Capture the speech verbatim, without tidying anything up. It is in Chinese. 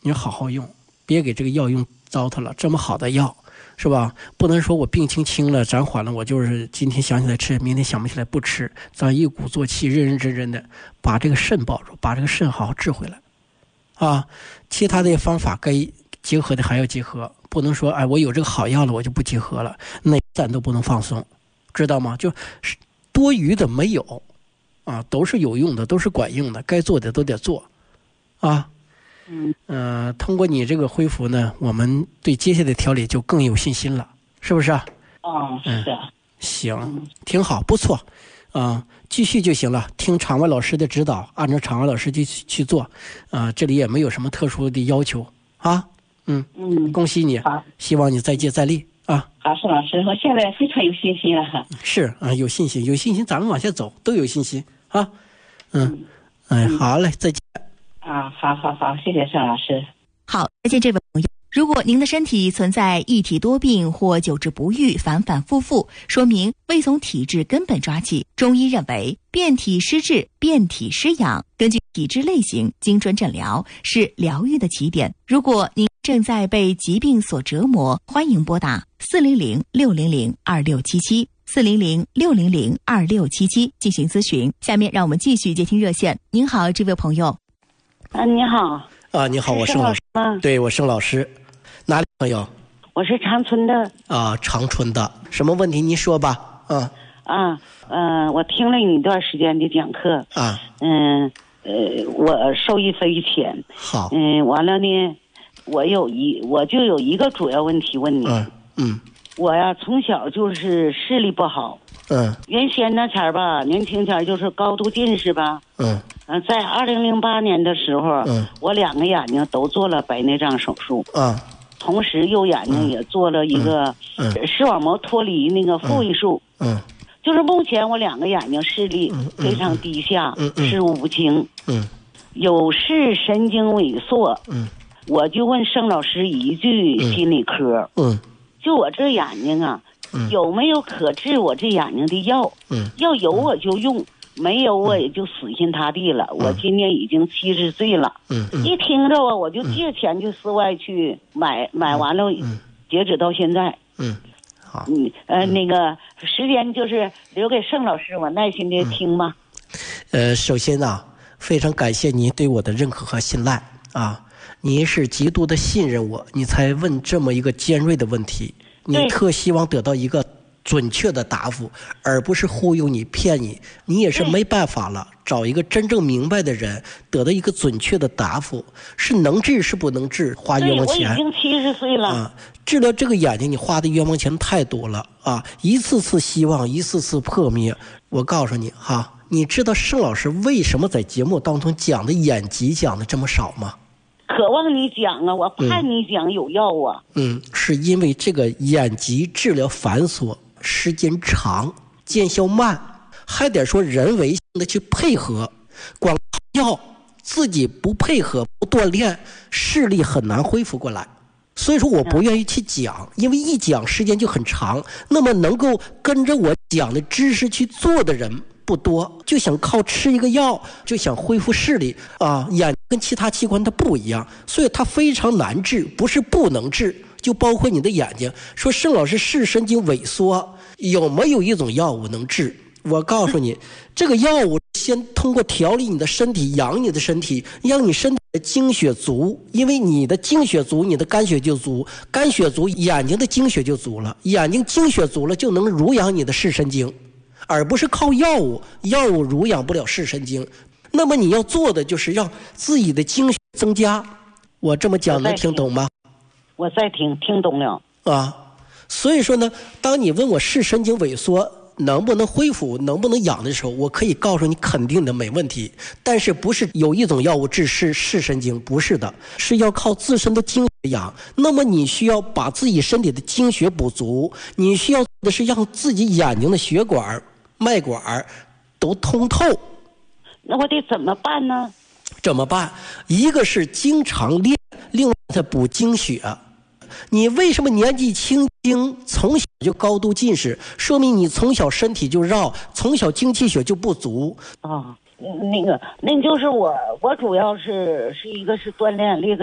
你好好用，别给这个药用糟蹋了。这么好的药，是吧？不能说我病轻轻了，暂缓了，我就是今天想起来吃，明天想不起来不吃。咱一鼓作气，认认真真的把这个肾保住，把这个肾好好治回来，啊！其他的方法该结合的还要结合，不能说哎，我有这个好药了，我就不结合了，那咱都不能放松，知道吗？就是多余的没有，啊，都是有用的，都是管用的，该做的都得做，啊。 嗯， 呃，通过你这个恢复呢，我们对接下来的调理就更有信心了，是不是啊？ 哦，是的。 嗯、行，挺好，不错，啊、呃，继续就行了。听场外老师的指导，按照场外老师去去做，啊、呃，这里也没有什么特殊的要求啊。嗯嗯， 恭喜你， 好， 希望你再接再厉啊。 好，沈老师，我现在非常有信心了哈。 是啊，有信心，有信心，咱们往下走都有信心啊。嗯，哎，好嘞，再见。 啊，好好好，谢谢沈老师。 好，再见这位朋友。如果您的身体存在一体多病或久治不愈、反反复复，说明未从体质根本抓起。中医认为，变体施治、变体施养，根据体质类型精准诊疗是疗愈的起点。如果您正在被疾病所折磨，欢迎拨打四零零六零零二六七七四零零六零零二六七七进行咨询。下面让我们继续接听热线。您好，这位朋友。 啊，你好。 啊，你好，我盛老师。对，我盛老师。哪里朋友？ 我是长春的。 啊，长春的，什么问题您说吧。啊啊，嗯、呃，我听了你一段时间的讲课。 啊。 嗯，呃，我受益匪浅。 好。 嗯，完了呢，我有一我就有一个主要问题问你。 嗯嗯。 我呀，从小就是视力不好。 嗯。 原先那前儿吧，年轻前儿就是高度近视吧。 嗯。 嗯、呃，在二零零八年的时候， 嗯， 我两个眼睛都做了白内障手术。 啊。 同时右眼睛也做了一个视网膜脱离那个复位术。 嗯。嗯就是目前我两个眼睛视力非常低下， 嗯嗯、 视物不清。 嗯。 有视神经萎缩。 嗯。 我就问盛老师一句心理科。 嗯。 就我这眼睛啊， 嗯、 有没有可治我这眼睛的药？ 嗯。 要有我就用，没有我也就死心塌地了。嗯、我今年已经七十岁了。 嗯嗯。 一听着啊，我就借钱去寺外去买，嗯、买完了， 嗯， 截止到现在。 嗯。好。 嗯呃，那个时间就是留给盛老师，我耐心的听吧。 嗯、呃，首先呢、啊，非常感谢您对我的认可和信赖啊。您是极度的信任我，你才问这么一个尖锐的问题，你特希望得到一个准确的答复，而不是忽悠你骗你。你也是没办法了，找一个真正明白的人，得到一个准确的答复，是能治是不能治，花冤枉钱。 对，我已经七十岁了啊，治疗这个眼睛，你花的冤枉钱太多了啊！一次次希望，一次次破灭。我告诉你哈，你知道盛老师为什么在节目当中讲的眼疾讲的这么少吗？ 渴望你讲啊，我怕你讲有药啊。 嗯，是因为这个眼疾治疗繁琐，时间长，见效慢，还得说人为性的去配合，光靠药自己不配合不锻炼，视力很难恢复过来。所以说我不愿意去讲，因为一讲时间就很长，那么能够跟着我讲的知识去做的人不多，就想靠吃一个药就想恢复视力啊，眼跟其他器官它不一样，所以它非常难治，不是不能治，就包括你的眼睛。说盛老师视神经萎缩有没有一种药物能治？我告诉你，这个药物先通过调理你的身体，养你的身体，让你身体的精血足，因为你的精血足，你的肝血就足，肝血足，眼睛的精血就足了，眼睛精血足了，就能濡养你的视神经，而不是靠药物，药物濡养不了视神经。那么你要做的就是让自己的精血增加。我这么讲能听懂吗？ 我在听，听懂了啊。所以说呢，当你问我视神经萎缩能不能恢复，能不能养的时候，我可以告诉你肯定的没问题，但是不是有一种药物治视视神经，不是的，是要靠自身的精血养。那么你需要把自己身体的精血补足，你需要的是让自己眼睛的血管脉管都通透。 那我得怎么办呢？ 怎么办？一个是经常练，另外再补精血。你为什么年纪轻轻从小就高度近视？说明你从小身体就绕，从小精气血就不足啊。那个，那就是我，我主要是是一个是锻炼，另一个